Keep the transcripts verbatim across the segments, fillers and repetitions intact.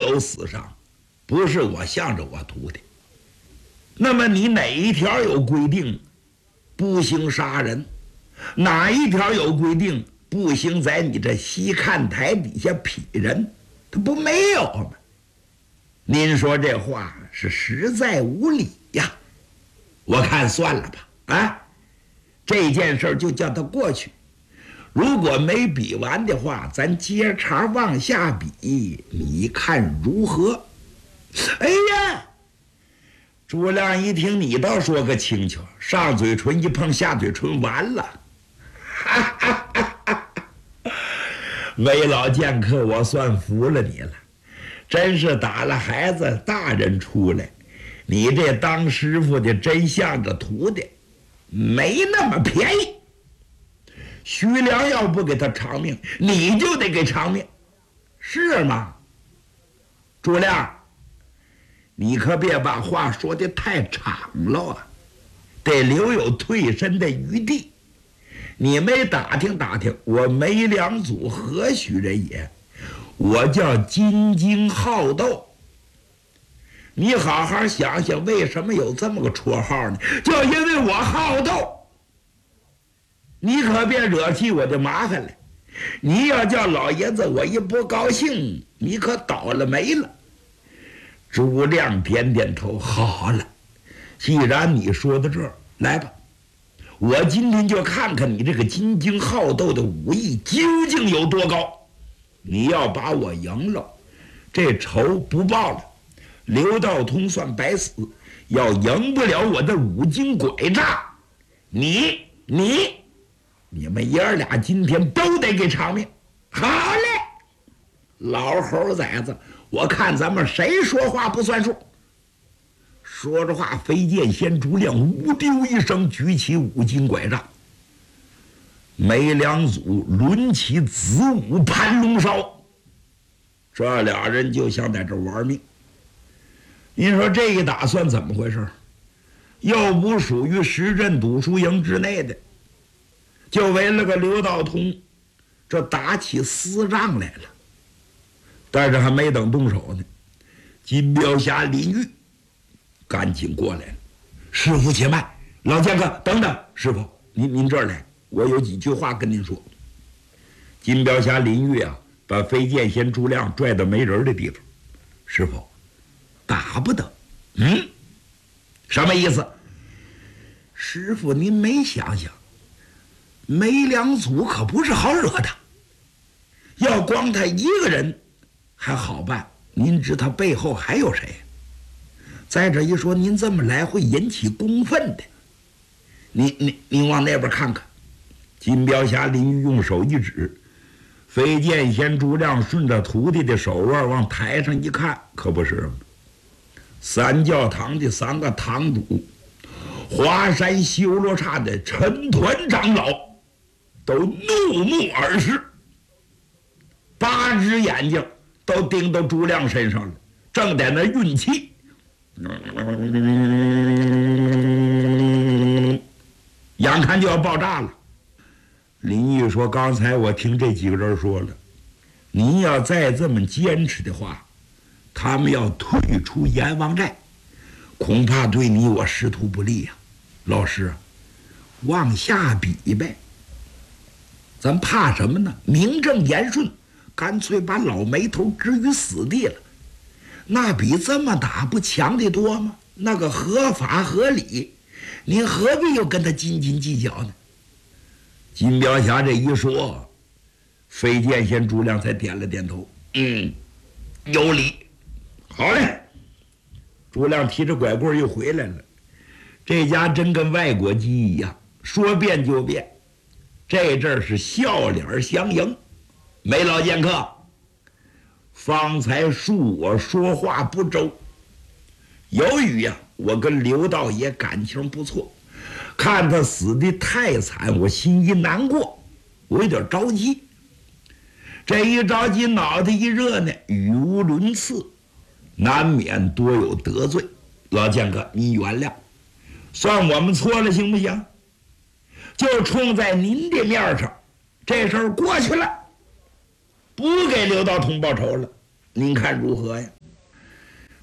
有死伤，不是我向着我徒弟。那么你哪一条有规定不行杀人？哪一条有规定不行在你这西看台底下劈人？他不没有吗？您说这话是实在无理呀！我看算了吧，啊，这件事就叫他过去。如果没比完的话，咱接茬往下比，你看如何？哎呀，朱亮一听，你倒说个清楚，上嘴唇一碰下嘴唇，完了。哈哈哈哈哈！为老剑客，我算服了你了，真是打了孩子大人出来。你这当师傅的真向着徒弟，没那么便宜。徐良要不给他偿命，你就得给偿命，是吗？朱亮，你可别把话说得太长了啊，得留有退身的余地。你没打听打听，我梅良祖何许人也？我叫金睛好斗。你好好想想，为什么有这么个绰号呢？就因为我好斗。你可别惹起我的麻烦来。你要叫老爷子我一不高兴，你可倒了霉了。朱亮点点头，好了，既然你说到这儿，来吧，我今天就看看你这个金睛好斗的武艺究竟有多高。你要把我赢了，这仇不报了，刘道通算白死；要赢不了我的五斤拐杖，你你你们爷儿俩今天都得给偿命。好嘞，老猴崽子，我看咱们谁说话不算数。说着话，飞剑仙朱亮呜丢一声举起五斤拐杖，梅良祖抡起子午盘龙烧，这俩人就像在这玩命。您说这一打算怎么回事？又不属于石镇赌输营之内的，就为了个刘道通，这打起私仗来了。但是还没等动手呢，金彪侠林玉赶紧过来了。师傅且慢，老剑客等等，师傅您您这儿来，我有几句话跟您说。金彪侠林玉啊，把飞剑仙朱亮拽到没人的地方。师傅，打不得。嗯，什么意思？师傅您没想想，梅良祖可不是好惹的，要光他一个人还好办，您知他背后还有谁？再者一说，您这么来会引起公愤的。您您您往那边看看。金彪侠林玉用手一指，飞剑仙朱亮顺着徒弟的手腕往台上一看，可不是吗？三教堂的三个堂主，华山修罗刹的陈团长老都怒目而视，八只眼睛都盯到朱亮身上了，正在那运气。眼看就要爆炸了。林玉说，刚才我听这几个人说了，您要再这么坚持的话，他们要退出阎王寨，恐怕对你我师徒不利呀、啊。老师，往下比呗，咱怕什么呢？名正言顺，干脆把老眉头置于死地了，那比这么打不强的多吗？那个合法合理，您何必又跟他斤斤计较呢？金彪侠这一说，飞剑仙朱亮才点了点头，嗯，有理。好嘞，朱亮提着拐棍又回来了。这家真跟外国鸡一样，说变就变。这阵儿是笑脸相迎。梅老剑客，方才恕我说话不周。由于呀、啊，我跟刘道爷感情不错，看他死的太惨，我心一难过，我有点着急。这一着急，脑袋一热呢，语无伦次，难免多有得罪。老剑客，你原谅，算我们错了，行不行？就冲在您的面上，这事儿过去了，不给刘道通报仇了，您看如何呀？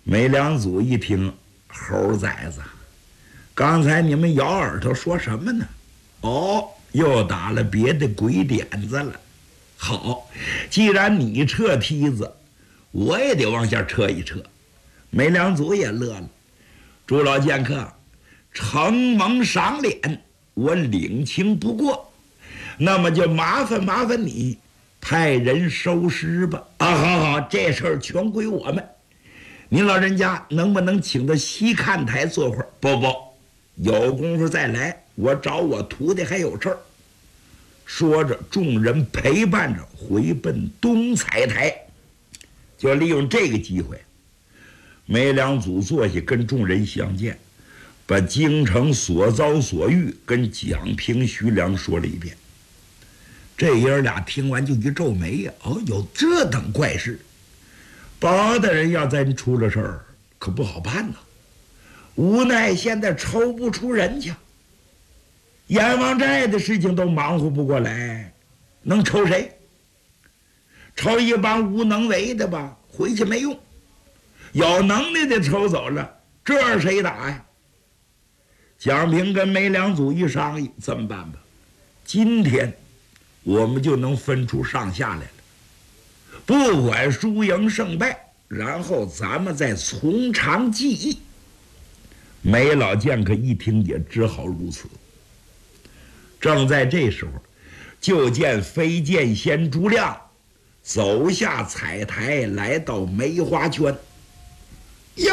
梅良祖一听，猴崽子，刚才你们咬耳朵说什么呢？哦，又打了别的鬼点子了。好，既然你撤梯子，我也得往下撤一撤。梅良祖也乐了。朱老剑客，承蒙赏脸，我领情不过，那么就麻烦麻烦你派人收尸吧。啊，好好，这事儿全归我们。您老人家能不能请到西看台坐会儿？不不，有功夫再来，我找我徒弟还有事儿。说着，众人陪伴着回奔东彩台。就利用这个机会，梅良祖坐下跟众人相见，把京城所遭所遇跟蒋平、徐良说了一遍。这爷儿俩听完就一皱眉呀，哦，有这等怪事！包大人要真出了事儿，可不好办呐。无奈现在抽不出人去，阎王寨的事情都忙活不过来，能抽谁？抽一帮无能为的吧，回去没用；有能耐的抽走了，这谁打呀？蒋平跟梅良祖一商议，这么办吧，今天我们就能分出上下来了。不管输赢胜败，然后咱们再从长计议。梅老剑客一听也只好如此。正在这时候，就见飞剑仙朱亮走下彩台，来到梅花圈。哟，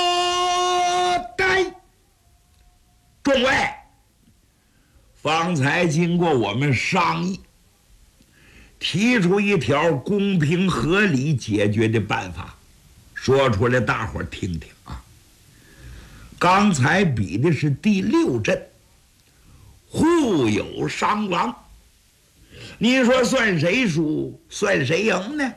呆！众位，方才经过我们商议，提出一条公平合理解决的办法，说出来大伙儿听听啊。刚才比的是第六阵，互有伤亡，你说算谁输算谁赢呢？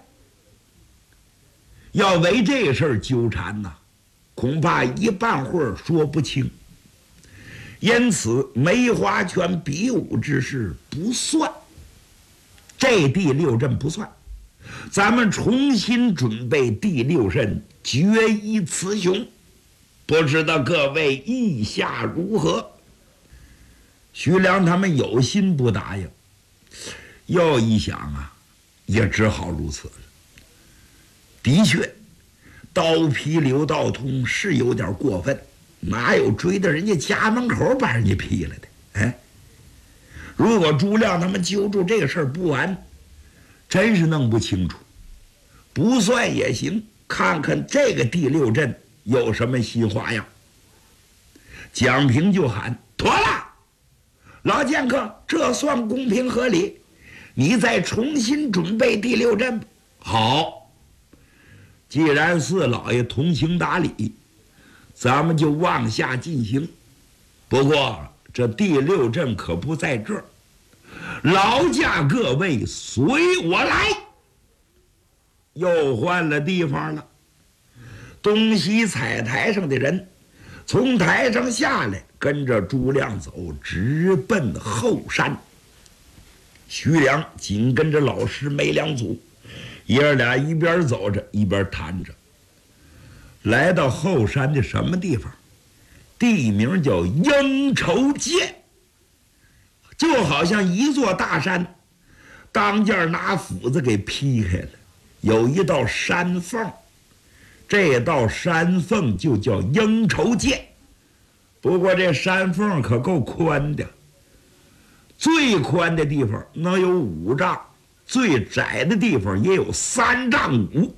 要为这事儿纠缠呐、啊，恐怕一半会儿说不清。因此梅花圈比武之事不算，这第六阵不算，咱们重新准备第六阵，决一雌雄。不知道各位意下如何？徐良他们有心不答应，又一想啊，也只好如此了。的确，刀劈刘道通是有点过分，哪有追到人家家门口把人家劈了的？哎，如果朱亮他们揪住这个事儿不完，真是弄不清楚。不算也行，看看这个第六阵有什么新花样。蒋平就喊：妥了，老剑客，这算公平合理，你再重新准备第六阵。好，既然四老爷同情达理，咱们就往下进行。不过这第六阵可不在这儿，劳驾各位随我来。又换了地方了。东西彩台上的人从台上下来，跟着朱亮走，直奔后山。徐良紧跟着老师梅良祖，爷儿俩一边走着一边谈着。来到后山的什么地方？地名叫应酬界，就好像一座大山，当间拿斧子给劈开了，有一道山缝，这道山缝就叫应酬界。不过这山缝可够宽的，最宽的地方能有五丈，最窄的地方也有三丈五。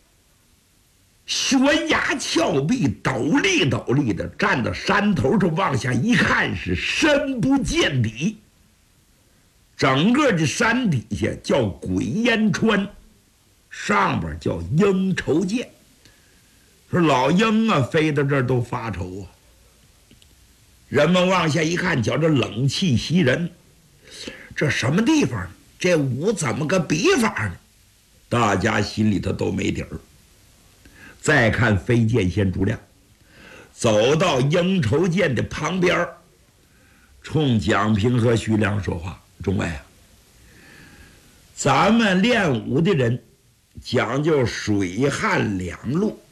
悬崖峭壁，陡立陡立的，站到山头上往下一看，是深不见底。整个这山底下叫鬼烟川，上边叫应酬界。说老鹰啊，飞到这儿都发愁啊。人们往下一看，觉着冷气袭人，这什么地方？这舞怎么个比法呢？大家心里头都没底儿。再看飞剑仙朱亮，走到应酬剑的旁边，冲蒋平和徐良说话：众位啊，咱们练武的人讲究水旱两路，